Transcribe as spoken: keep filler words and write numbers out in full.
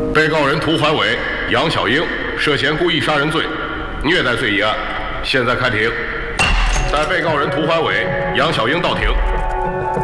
被告人涂怀伟、杨小英涉嫌故意杀人罪、虐待罪一案，现在开庭。待被告人涂怀伟、杨小英到庭。